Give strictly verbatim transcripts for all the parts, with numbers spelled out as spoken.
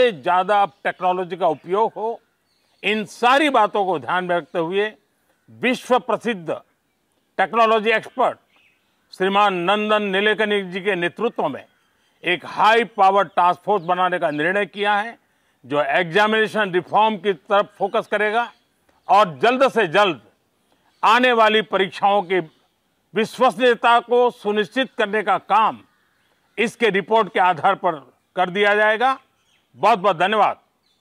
सबसे ज्यादा टेक्नोलॉजी का उपयोग हो, इन सारी बातों को ध्यान में रखते हुए विश्व प्रसिद्ध टेक्नोलॉजी एक्सपर्ट श्रीमान नंदन नीलेकनी जी के नेतृत्व में एक हाई पावर टास्क फोर्स बनाने का निर्णय किया है, जो एग्जामिनेशन रिफॉर्म की तरफ फोकस करेगा और जल्द से जल्द आने वाली परीक्षाओं की विश्वसनीयता को सुनिश्चित करने का काम इसके रिपोर्ट के आधार पर कर दिया जाएगा। बहुत बहुत धन्यवाद।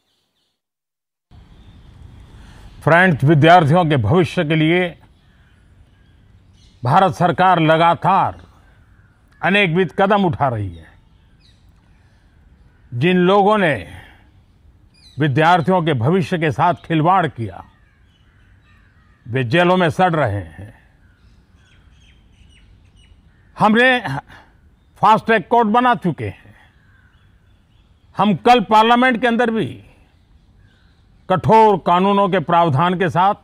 फ्रेंड्स, विद्यार्थियों के भविष्य के लिए भारत सरकार लगातार अनेकविध कदम उठा रही है। जिन लोगों ने विद्यार्थियों के भविष्य के साथ खिलवाड़ किया, वे जेलों में सड़ रहे हैं। हमने फास्ट ट्रैक कोर्ट बना चुके हैं। हम कल पार्लियामेंट के अंदर भी कठोर कानूनों के प्रावधान के साथ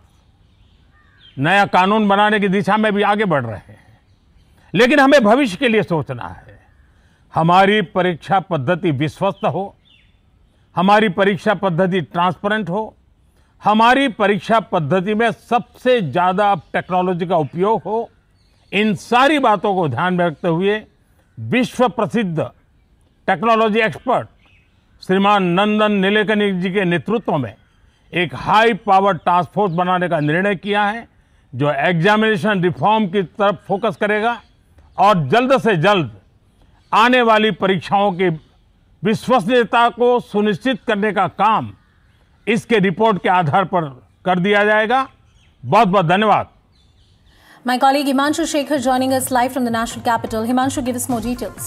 नया कानून बनाने की दिशा में भी आगे बढ़ रहे हैं। लेकिन हमें भविष्य के लिए सोचना है। हमारी परीक्षा पद्धति विश्वस्त हो, हमारी परीक्षा पद्धति ट्रांसपेरेंट हो, हमारी परीक्षा पद्धति में सबसे ज्यादा टेक्नोलॉजी का उपयोग हो, इन सारी बातों को ध्यान में रखते हुए विश्व प्रसिद्ध टेक्नोलॉजी एक्सपर्ट श्रीमान नंदन नीलेकनी जी के नेतृत्व में एक हाई पावर टास्क फोर्स बनाने का निर्णय किया है, जो एग्जामिनेशन रिफॉर्म की तरफ फोकस करेगा और जल्द से जल्द आने वाली परीक्षाओं की विश्वसनीयता को सुनिश्चित करने का काम इसके रिपोर्ट के आधार पर कर दिया जाएगा। बहुत बहुत धन्यवाद। My colleague Himanshu Shekhar joining us live from the national capital. Himanshu, give us more details.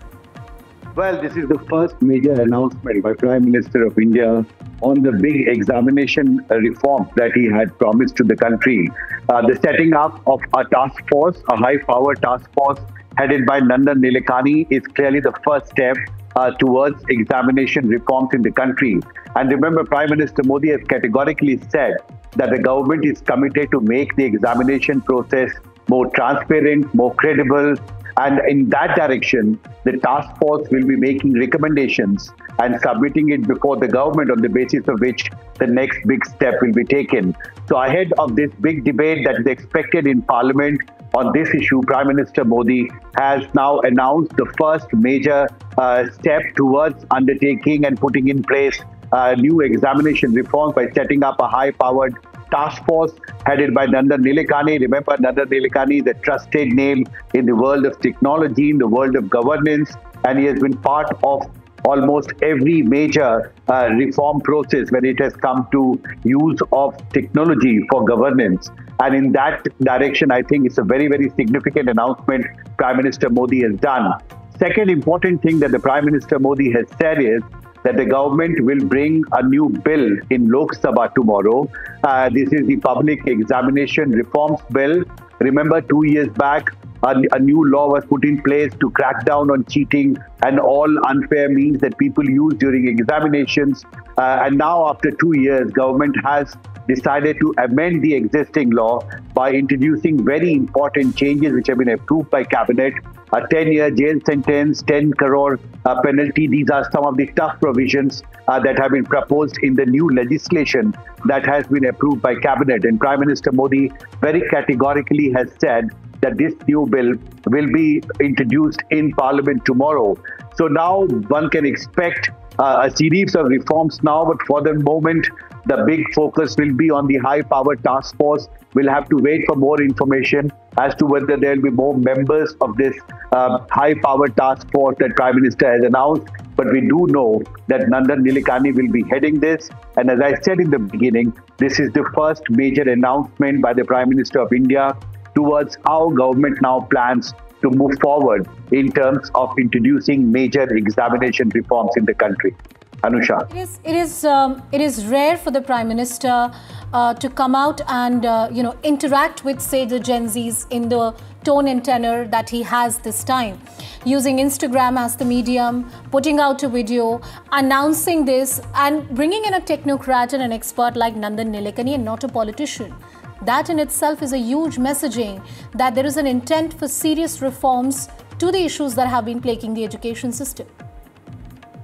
Well, this is the first major announcement by Prime Minister of India on the big examination reform that he had promised to the country. Uh, the setting up of a task force, a high-power task force headed by Nandan Nilekani, is clearly the first step uh, towards examination reforms in the country. And remember, Prime Minister Modi has categorically said that the government is committed to make the examination process more transparent, more credible, and in that direction, the task force will be making recommendations and submitting it before the government, on the basis of which the next big step will be taken. So ahead of this big debate that is expected in Parliament on this issue, Prime Minister Modi has now announced the first major uh, step towards undertaking and putting in place uh, new examination reforms by setting up a high-powered task force headed by Nandan Nilekani. Remember, Nandan Nilekani is a trusted name in the world of technology, in the world of governance, and he has been part of almost every major uh, reform process when it has come to use of technology for governance. And in that direction, I think it's a very, very significant announcement Prime Minister Modi has done. Second important thing that the Prime Minister Modi has said is that the government will bring a new bill in Lok Sabha tomorrow. Uh, this is the Public Examination Reforms Bill. Remember, two years back, a, a new law was put in place to crack down on cheating and all unfair means that people use during examinations. Uh, and now, after two years, government has decided to amend the existing law by introducing very important changes which have been approved by Cabinet. A ten-year jail sentence, ten crore uh, penalty. These are some of the tough provisions uh, that have been proposed in the new legislation that has been approved by Cabinet. And Prime Minister Modi very categorically has said that this new bill will be introduced in Parliament tomorrow. So now one can expect uh, a series of reforms now, but for the moment, the big focus will be on the high-powered task force. We'll have to wait for more information as to whether there will be more members of this uh, high-powered task force that Prime Minister has announced. But we do know that Nandan Nilekani will be heading this. And as I said in the beginning, this is the first major announcement by the Prime Minister of India towards how government now plans to move forward in terms of introducing major examination reforms in the country. Anusha. It is, it is, um, it is rare for the Prime Minister uh, to come out and, uh, you know, interact with, say, the Gen Zs in the tone and tenor that he has this time. Using Instagram as the medium, putting out a video, announcing this and bringing in a technocrat and an expert like Nandan Nilekani and not a politician. That in itself is a huge messaging that there is an intent for serious reforms to the issues that have been plaguing the education system.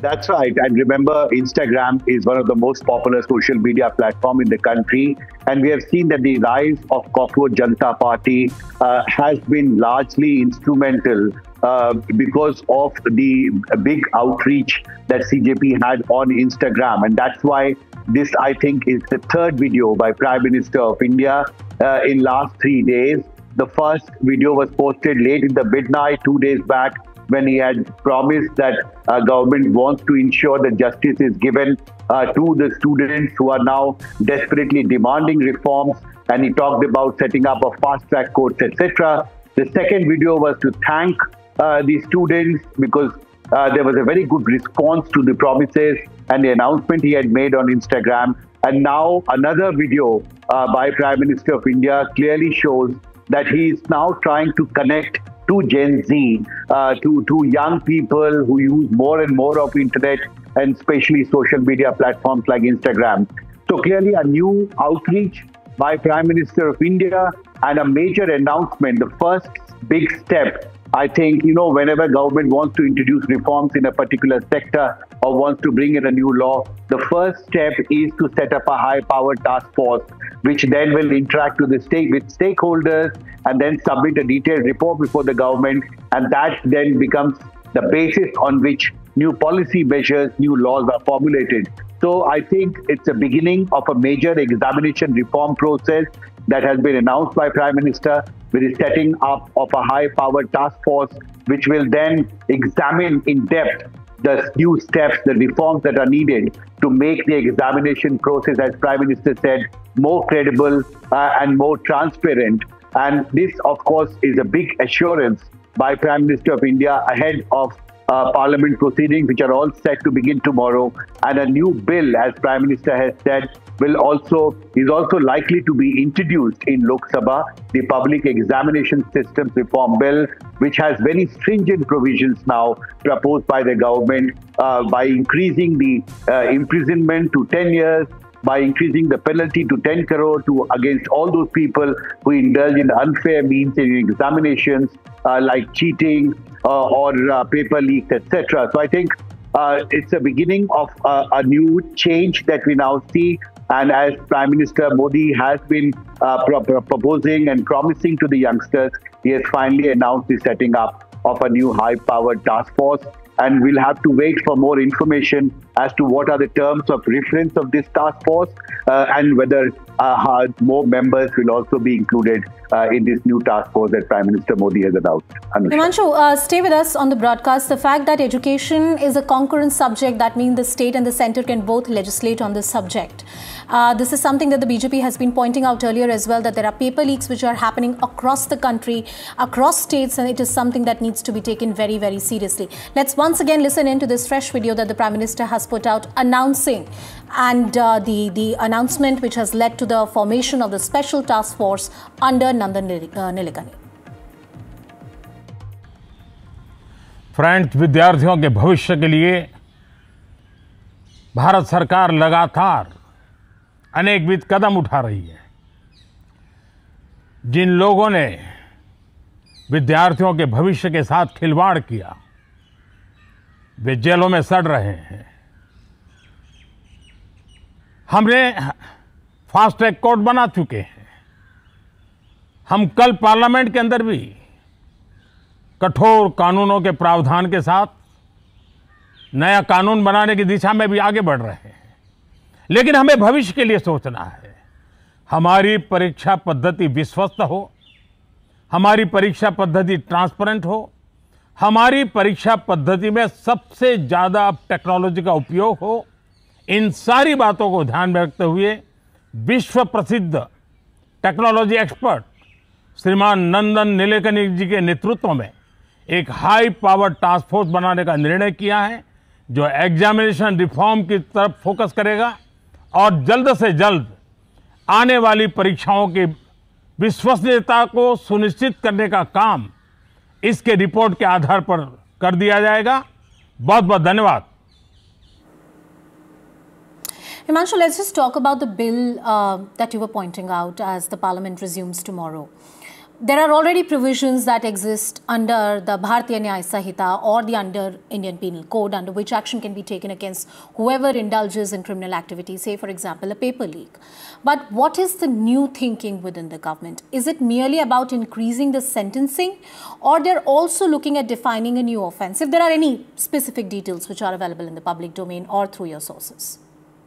That's right. And remember, Instagram is one of the most popular social media platform in the country. And we have seen that the rise of Cockroach Janata Party uh, has been largely instrumental uh, because of the big outreach that C J P had on Instagram. And that's why this, I think, is the third video by Prime Minister of India uh, in last three days. The first video was posted late in the midnight, two days back, when he had promised that uh, government wants to ensure that justice is given uh, to the students who are now desperately demanding reforms. And he talked about setting up of fast-track courts, et cetera. The second video was to thank uh, the students because uh, there was a very good response to the promises and the announcement he had made on Instagram. And now another video uh, by Prime Minister of India clearly shows that he is now trying to connect to Gen Z, uh, to, to young people who use more and more of internet and especially social media platforms like Instagram. So clearly a new outreach by Prime Minister of India and a major announcement, the first big step. I think, you know, whenever government wants to introduce reforms in a particular sector or wants to bring in a new law, the first step is to set up a high-powered task force, which then will interact with the stake with stakeholders and then submit a detailed report before the government. And that then becomes the basis on which new policy measures, new laws are formulated. So I think it's a beginning of a major examination reform process that has been announced by Prime Minister with the setting up of a high-powered task force, which will then examine in depth the new steps, the reforms that are needed to make the examination process, as Prime Minister said, more credible uh, and more transparent. And this, of course, is a big assurance by Prime Minister of India ahead of uh, Parliament proceedings, which are all set to begin tomorrow. And a new bill, as Prime Minister has said, will also is also likely to be introduced in Lok Sabha, the Public Examination Systems Reform Bill, which has very stringent provisions now proposed by the government uh, by increasing the uh, imprisonment to ten years, by increasing the penalty to ten crore to against all those people who indulge in unfair means in examinations uh, like cheating uh, or uh, paper leaks, et cetera. So I think uh, it's a beginning of uh, a new change that we now see. And as Prime Minister Modi has been uh, pro pro proposing and promising to the youngsters, he has finally announced the setting up of a new high-powered task force. And we'll have to wait for more information as to what are the terms of reference of this task force uh, and whether uh, more members will also be included uh, in this new task force that Prime Minister Modi has announced. Himanshu, uh, stay with us on the broadcast. The fact that education is a concurrent subject, that means the state and the centre can both legislate on this subject. Uh, this is something that the B J P has been pointing out earlier as well, that there are paper leaks which are happening across the country, across states, and it is something that needs to be taken very, very seriously. Let's once again listen into this fresh video that the Prime Minister has put out announcing and uh, the, the announcement which has led to the formation of the special task force under Nandan Nilekani. Friends, विद्यार्थियों के भविष्य के लिए भारत सरकार लगातार अनेकविध कदम उठा रही है। जिन लोगों ने विद्यार्थियों के भविष्य के साथ खिलवाड़ किया, वे जेलों में सड़ रहे हैं। हमने फास्ट ट्रैक कोर्ट बना चुके हैं। हम कल पार्लियामेंट के अंदर भी कठोर कानूनों के प्रावधान के साथ नया कानून बनाने की दिशा में भी आगे बढ़ रहे हैं। लेकिन हमें भविष्य के लिए सोचना है। हमारी परीक्षा पद्धति विश्वस्त हो, हमारी परीक्षा पद्धति ट्रांसपेरेंट हो, हमारी परीक्षा पद्धति में सबसे ज़्यादा टेक्नोलॉजी का उपयोग हो। इन सारी बातों को ध्यान में रखते हुए विश्व प्रसिद्ध टेक्नोलॉजी एक्सपर्ट श्रीमान नंदन नीलेकनी जी के नेतृत्व में एक हाई पावर टास्क फोर्स बनाने का निर्णय किया है, जो एग्जामिनेशन रिफॉर्म की तरफ फोकस करेगा और जल्द से जल्द आने वाली परीक्षाओं की विश्वसनीयता को सुनिश्चित करने का काम इसके रिपोर्ट के आधार पर कर दिया जाएगा। बहुत बहुत धन्यवाद। Himanshu, let's just talk about the bill uh, that you were pointing out as the Parliament resumes tomorrow. there are already provisions that exist under the Bharatiya Nyaya Sanhita or the under Indian Penal Code, under which action can be taken against whoever indulges in criminal activity, say for example a paper leak. But what is the new thinking within the government? Is it merely about increasing the sentencing, or they're also looking at defining a new offence? If there are any specific details which are available in the public domain or through your sources.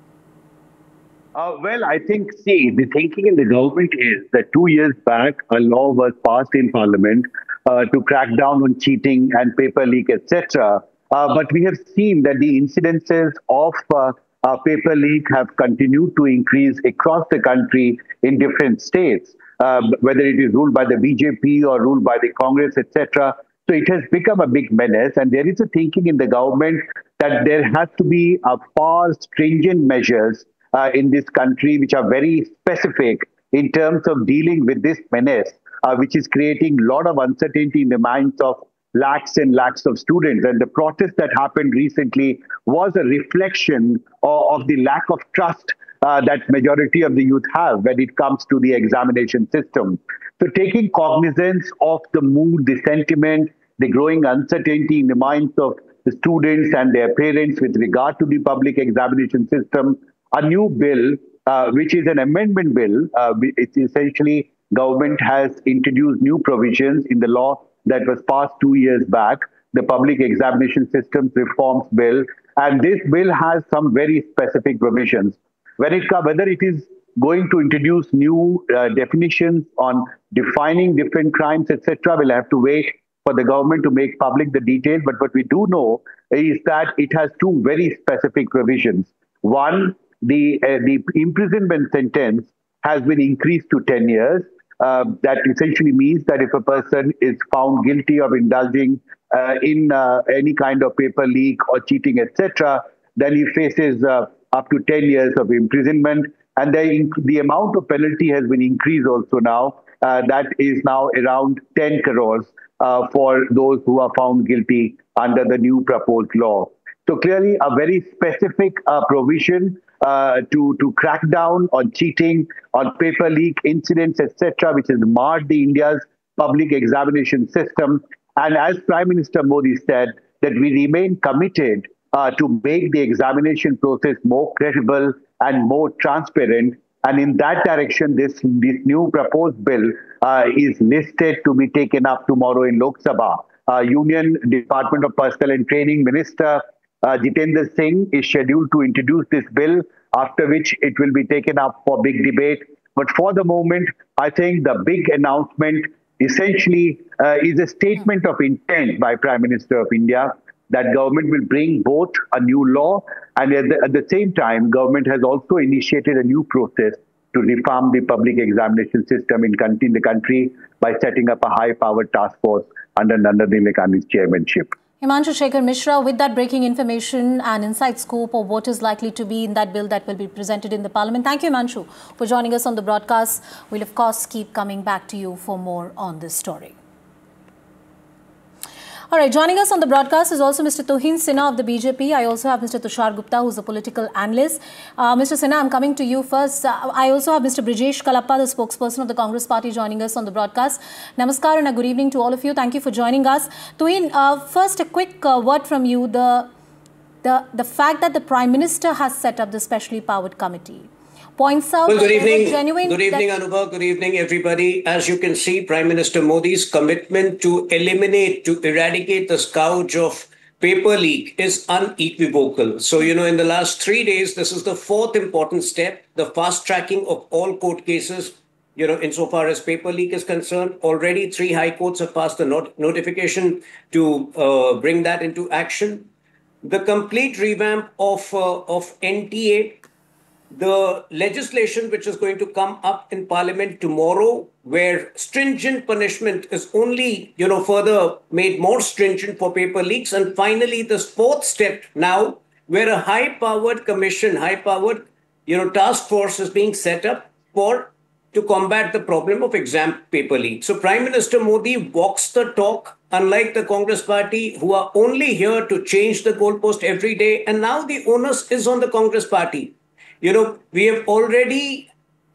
Uh, well, I think, see, the thinking in the government is that two years back, a law was passed in Parliament uh, to crack down on cheating and paper leak, et cetera. Uh, but we have seen that the incidences of uh, uh, paper leak have continued to increase across the country in different states, uh, whether it is ruled by the B J P or ruled by the Congress, et cetera. So it has become a big menace, and there is a thinking in the government that there has to be a far stringent measures Uh, in this country, which are very specific in terms of dealing with this menace, uh, which is creating a lot of uncertainty in the minds of lakhs and lakhs of students. And the protest that happened recently was a reflection of, of the lack of trust uh, that majority of the youth have when it comes to the examination system. So taking cognizance of the mood, the sentiment, the growing uncertainty in the minds of the students and their parents with regard to the public examination system, a new bill, uh, which is an amendment bill, uh, it's essentially government has introduced new provisions in the law that was passed two years back, the Public Examination Systems Reforms Bill. And this bill has some very specific provisions. When it comes, whether it is going to introduce new uh, definitions on defining different crimes, et cetera, we'll have to wait for the government to make public the details. But what we do know is that it has two very specific provisions. One, The, uh, the imprisonment sentence has been increased to ten years. Uh, that essentially means that if a person is found guilty of indulging uh, in uh, any kind of paper leak or cheating, et cetera, then he faces uh, up to ten years of imprisonment. And the, the amount of penalty has been increased also now. Uh, that is now around ten crores uh, for those who are found guilty under the new proposed law. So clearly a very specific uh, provision uh, to, to crack down on cheating, on paper leak incidents, et cetera, which has marred the India's public examination system. And as Prime Minister Modi said, that we remain committed uh, to make the examination process more credible and more transparent. And in that direction, this, this new proposed bill uh, is listed to be taken up tomorrow in Lok Sabha. Uh, Union Department of Personnel and Training Minister Uh, Jitendra Singh is scheduled to introduce this bill, after which it will be taken up for big debate. But for the moment, I think the big announcement essentially uh, is a statement of intent by Prime Minister of India that government will bring both a new law, and at the, at the same time, government has also initiated a new process to reform the public examination system in, in the country by setting up a high-powered task force under Nandan Nilekani's chairmanship. Himanshu Shekhar Mishra, with that breaking information and inside scoop of what is likely to be in that bill that will be presented in the Parliament. Thank you, Himanshu, for joining us on the broadcast. We'll, of course, keep coming back to you for more on this story. All right, joining us on the broadcast is also Mister Tuhin Sinha of the B J P. I also have Mister Tushar Gupta, who's a political analyst. Uh, Mister Sinha, I'm coming to you first. Uh, I also have Mister Brijesh Kalappa, the spokesperson of the Congress Party, joining us on the broadcast. Namaskar and a good evening to all of you. Thank you for joining us. Tuhin, uh, first a quick uh, word from you. The, the, the fact that the Prime Minister has set up the specially powered committee points out... Well, good evening. Genuine good evening, Anubha. Good evening, everybody. As you can see, Prime Minister Modi's commitment to eliminate, to eradicate the scourge of paper leak is unequivocal. So, you know, in the last three days, this is the fourth important step, the fast tracking of all court cases, you know, insofar as paper leak is concerned. Already three high courts have passed the not notification to uh, bring that into action. The complete revamp of, uh, of N T A, the legislation which is going to come up in Parliament tomorrow, where stringent punishment is only, you know, further made more stringent for paper leaks. And finally, this fourth step now, where a high-powered commission, high-powered, you know, task force is being set up for to combat the problem of exam paper leak. So Prime Minister Modi walks the talk, unlike the Congress Party, who are only here to change the goalpost every day. And now the onus is on the Congress Party. You know, we have already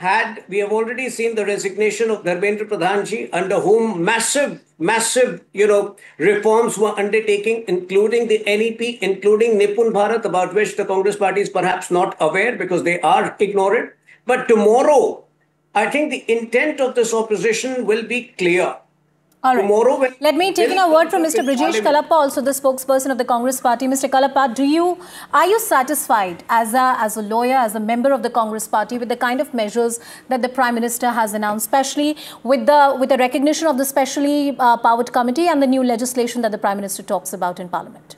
had, we have already seen the resignation of Dharmendra Pradhanji, under whom massive, massive, you know, reforms were undertaking, including the N E P, including Nipun Bharat, about which the Congress party is perhaps not aware because they are ignorant. But tomorrow, I think the intent of this opposition will be clear. All right. Tomorrow, when Let me take in a word from Mister in Brijesh Parliament- Kalappa, also the spokesperson of the Congress party. Mister Kalappa, do you, are you satisfied as a, as a lawyer, as a member of the Congress party with the kind of measures that the Prime Minister has announced, especially with the, with the recognition of the specially uh, powered committee and the new legislation that the Prime Minister talks about in Parliament?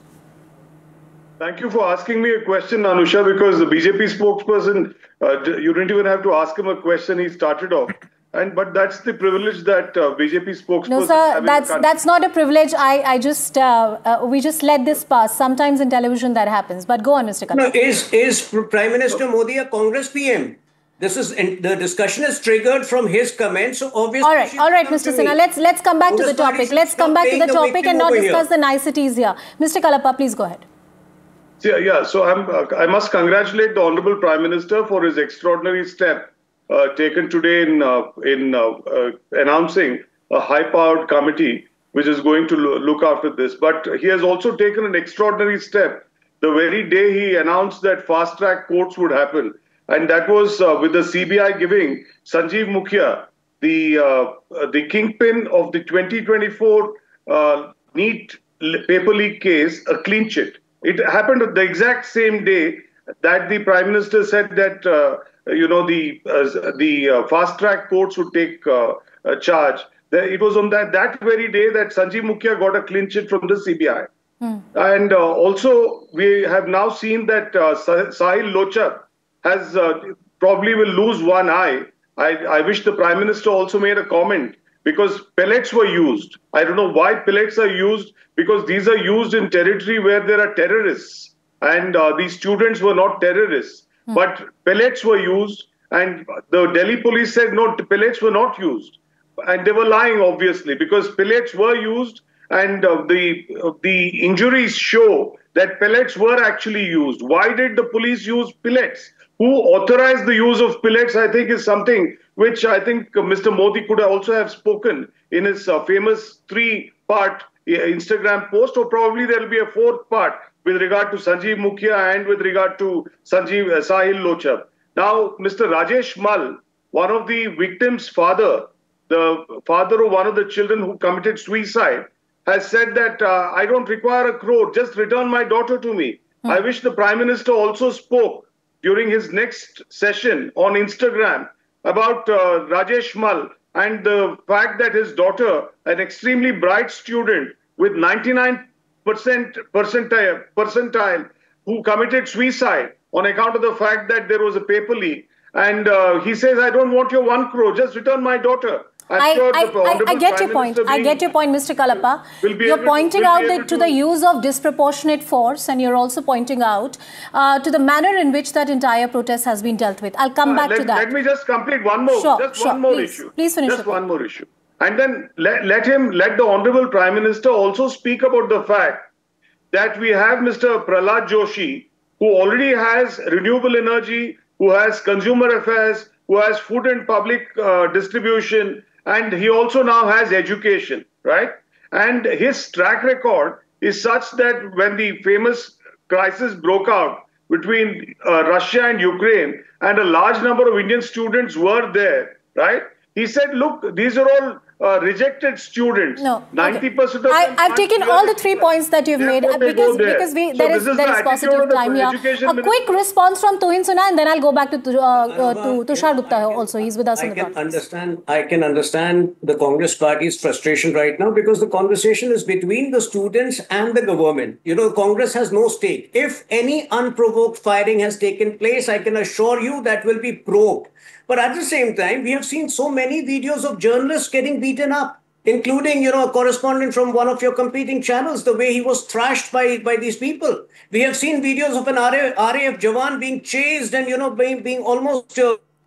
Thank you for asking me a question, Anusha, because the B J P spokesperson, uh, you didn't even have to ask him a question. He started off. And but that's the privilege that uh, B J P spokesperson. No, sir, that's that's not a privilege. I I just uh, uh, we just let this pass. Sometimes in television that happens. But go on, Mister Kalappa. No, is is Prime Minister Modi a Congress P M? This is the discussion is triggered from his comments. So obviously, all right, all right, Mister Sinha. Let's let's come back to the topic. Let's come back to the topic and not discuss the niceties here. Mister Kalappa, please go ahead. Yeah, yeah. So I'm uh, I must congratulate the Honorable Prime Minister for his extraordinary step uh, taken today in uh, in uh, uh, announcing a high-powered committee which is going to lo look after this. But he has also taken an extraordinary step the very day he announced that fast-track courts would happen, and that was uh, with the C B I giving Sanjeev Mukhya, the uh, the kingpin of the twenty twenty-four uh, NEET paper leak case, a clean chit. It happened the exact same day that the Prime Minister said that uh, you know the uh, the uh, fast track courts would take uh, a charge. It was on that that very day that Sanjeev Mukhya got a clean chit from the C B I. Hmm. And uh, also we have now seen that uh, Sahil Lochar has uh, probably will lose one eye. I, I wish the Prime Minister also made a comment, because pellets were used. I don't know why pellets are used, because these are used in territory where there are terrorists. And uh, these students were not terrorists. Hmm. But pellets were used, and the Delhi police said, no, pellets were not used. And they were lying, obviously, because pellets were used, and uh, the, uh, the injuries show that pellets were actually used. Why did the police use pellets? Who authorized the use of pellets, I think, is something which I think Mister Modi could also have spoken in his uh, famous three-part Instagram post, or probably there will be a fourth part with regard to Sanjeev Mukhya and with regard to Sanjeev uh, Sahil Lochar. Now, Mister Rajesh Mal, one of the victims' father, the father of one of the children who committed suicide, has said that uh, I don't require a crore, just return my daughter to me. Hmm. I wish the Prime Minister also spoke during his next session on Instagram about uh, Rajesh Mal and the fact that his daughter, an extremely bright student with ninety-nine percent percentile, percentile who committed suicide on account of the fact that there was a paper leak. And uh, he says, I don't want your one crore, just return my daughter. I, sure I, I, I get your point. I get your point, Mister Kalappa. You're pointing to, out that to, to the use of disproportionate force, and you're also pointing out uh, to the manner in which that entire protest has been dealt with. I'll come uh, back let, to that. Let me just complete one more, sure, just sure, one more please, issue. Please finish. Just one more issue. And then let, let him, let the Honorable Prime Minister also speak about the fact that we have Mister Prahlad Joshi, who already has renewable energy, who has consumer affairs, who has food and public uh, distribution, and he also now has education, right? And his track record is such that when the famous crisis broke out between uh, Russia and Ukraine, and a large number of Indian students were there, right? He said, look, these are all uh, rejected students. No, ninety percent okay. of them I, I've taken all the three points that you've made uh, because, because we, so there is, is there is positive time here. A quick response from Tuhin Sinha, and then I'll go back to, uh, uh, to Tushar Gupta also. He's with us I in the can podcast. understand. I can understand the Congress party's frustration right now, because the conversation is between the students and the government. You know, Congress has no stake. If any unprovoked firing has taken place, I can assure you that will be probed. But at the same time, we have seen so many videos of journalists getting beaten up, including, you know, a correspondent from one of your competing channels, the way he was thrashed by, by these people. We have seen videos of an R A F Jawan being chased and, you know, being, being almost uh,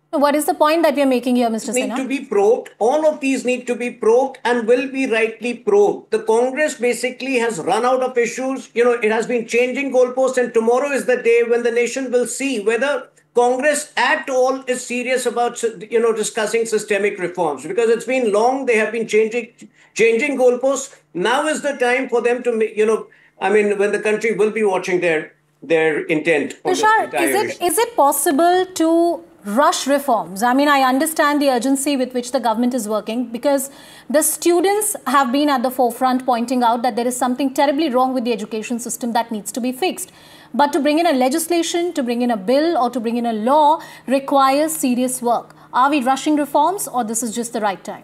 What is the point that we are making here, Mister Need Sinha? to be probed. All of these need to be probed and will be rightly probed. The Congress basically has run out of issues. You know, it has been changing goalposts, and tomorrow is the day when the nation will see whether Congress at all is serious about, you know, discussing systemic reforms, because it's been long. They have been changing, changing goalposts. Now is the time for them to, you know, I mean, when the country will be watching their their intent. Tushar, is it is it possible to rush reforms? I mean, I understand the urgency with which the government is working, because the students have been at the forefront pointing out that there is something terribly wrong with the education system that needs to be fixed. But to bring in a legislation, to bring in a bill, or to bring in a law requires serious work. Are we rushing reforms, or this is just the right time?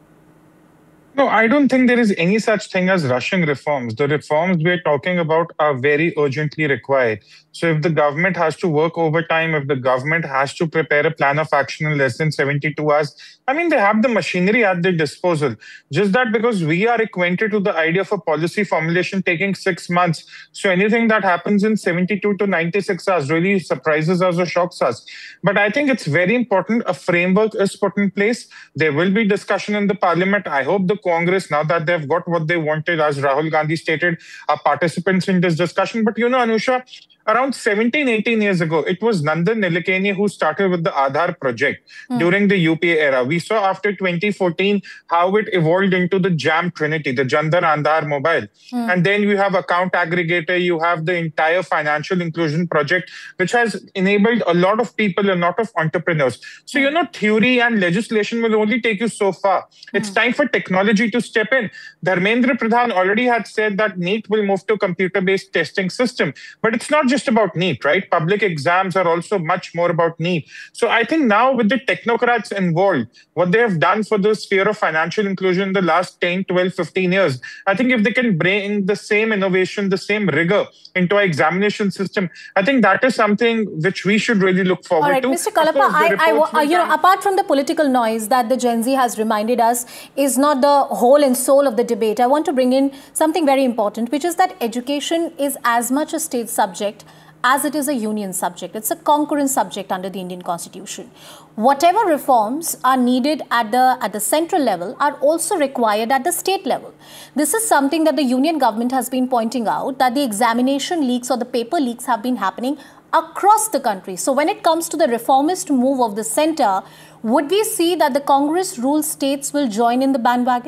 No, I don't think there is any such thing as rushing reforms. The reforms we're talking about are very urgently required. So if the government has to work overtime, if the government has to prepare a plan of action in less than seventy-two hours, I mean, they have the machinery at their disposal. Just that because we are acquainted to the idea of a policy formulation taking six months. So anything that happens in seventy-two to ninety-six hours really surprises us or shocks us. But I think it's very important a framework is put in place. There will be discussion in the parliament. I hope the Congress, now that they've got what they wanted, as Rahul Gandhi stated, are participants in this discussion. But you know, Anusha, around seventeen, eighteen years ago, it was Nandan Nilekani who started with the Aadhaar project mm. during the U P A era. We saw after twenty fourteen how it evolved into the JAM Trinity, the Jan Dhan Aadhaar Mobile. Mm. And then you have account aggregator, you have the entire financial inclusion project, which has enabled a lot of people, a lot of entrepreneurs. So, you know, theory and legislation will only take you so far. Mm. It's time for technology to step in. Dharmendra Pradhan already had said that NEET will move to computer-based testing system. But it's not just about NEET, right? Public exams are also much more about NEET. So I think now with the technocrats involved, what they have done for the sphere of financial inclusion in the last ten, twelve, fifteen years, I think if they can bring the same innovation, the same rigor into our examination system, I think that is something which we should really look forward All right, to. Mister Kalappa, I, I, I, you know, apart from the political noise that the Gen Z has reminded us is not the whole and soul of the debate, I want to bring in something very important, which is that education is as much a state subject as it is a union subject. It's a concurrent subject under the Indian Constitution. Whatever reforms are needed at the, at the central level are also required at the state level. This is something that the union government has been pointing out, that the examination leaks or the paper leaks have been happening across the country. So when it comes to the reformist move of the centre, would we see that the Congress-ruled states will join in the bandwagon?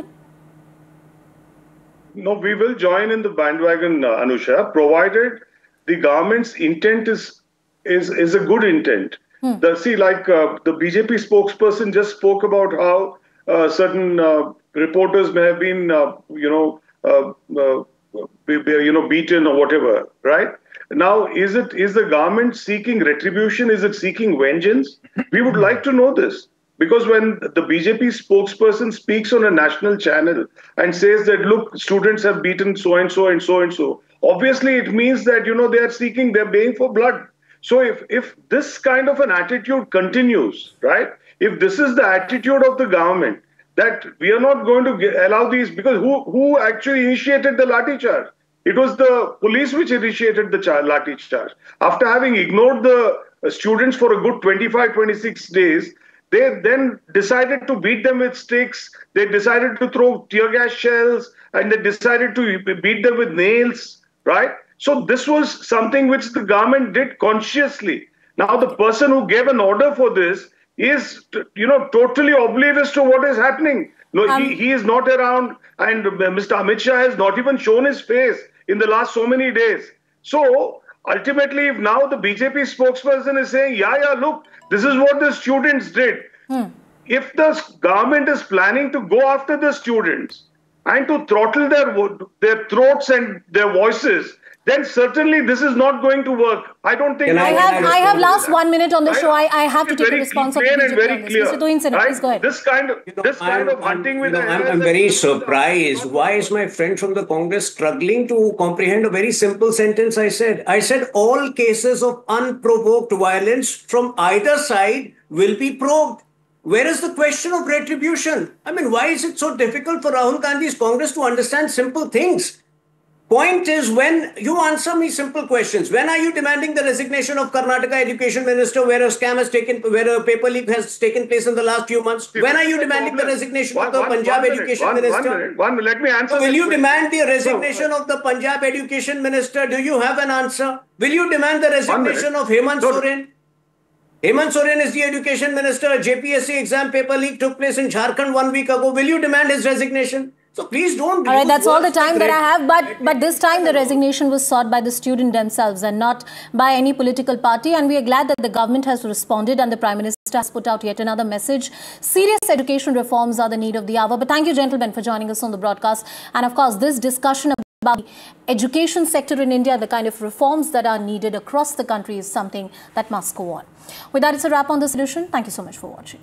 No, we will join in the bandwagon, uh, Anusha, provided the government's intent is is is a good intent. Hmm. The, see, like uh, the B J P spokesperson just spoke about how uh, certain uh, reporters may have been, uh, you know, uh, uh, you know, beaten or whatever, right? Now, is it is the government seeking retribution? Is it seeking vengeance? We would like to know this. Because when the B J P spokesperson speaks on a national channel and says that, look, students have beaten so-and-so and so-and-so, obviously it means that, you know, they are seeking, they're baying for blood. So if, if this kind of an attitude continues, right, if this is the attitude of the government, that we are not going to get, allow these, because who, who actually initiated the lathi charge? It was the police which initiated the char- lathi charge. After having ignored the uh, students for a good twenty-five, twenty-six days, they then decided to beat them with sticks. They decided to throw tear gas shells, and they decided to beat them with nails, right? So this was something which the government did consciously. Now the person who gave an order for this is, you know, totally oblivious to what is happening. No, um, he, he is not around, and Mister Amit Shah has not even shown his face in the last so many days. So ultimately, if now the B J P spokesperson is saying, yeah, yeah, look, this is what the students did. Hmm. If the government is planning to go after the students and to throttle their, their throats and their voices, then certainly this is not going to work. I don't think... I have, I have last one minute on the show. I, I have to take a response of the B J P very clear. Mister Tuhin Sinha, right? please go ahead. This kind of, you know, this kind I'm, of hunting I'm, with... You know, I'm, I'm very surprised. Why is my friend from the Congress struggling to comprehend a very simple sentence I said? I said all cases of unprovoked violence from either side will be probed. Where is the question of retribution? I mean, why is it so difficult for Rahul Gandhi's Congress to understand simple things? Point is, when you answer me simple questions, when are you demanding the resignation of Karnataka Education Minister, where a scam has taken, where a paper leak has taken place in the last few months? When are you demanding the resignation one, of the one, Punjab one Education minute, Minister? One minute, one minute. Let me answer. So will you question. demand the resignation no. of the Punjab Education Minister? Do you have an answer? Will you demand the resignation of Hemant no. Soren? Hemant Soren is the Education Minister. A J P S C exam paper leak took place in Jharkhand one week ago. Will you demand his resignation? So please don't. All right, that's all the time that I have. But but this time the resignation was sought by the student themselves and not by any political party. And we are glad that the government has responded and the Prime Minister has put out yet another message. Serious education reforms are the need of the hour. But thank you, gentlemen, for joining us on the broadcast. And of course, this discussion about the education sector in India, the kind of reforms that are needed across the country, is something that must go on. With that, it's a wrap on this edition. Thank you so much for watching.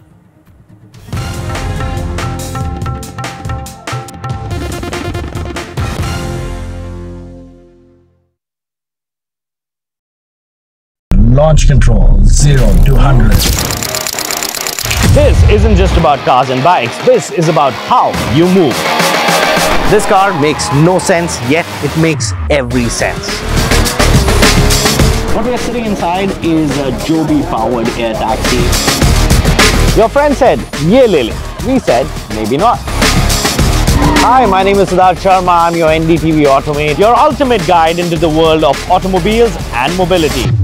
Launch control zero to one hundred. This isn't just about cars and bikes, this is about how you move. This car makes no sense, yet it makes every sense. What we are sitting inside is a Joby-powered air taxi. Your friend said, "Ye le le." We said, maybe not. Hi, my name is Siddharth Sharma. I'm your N D T V Automate, your ultimate guide into the world of automobiles and mobility.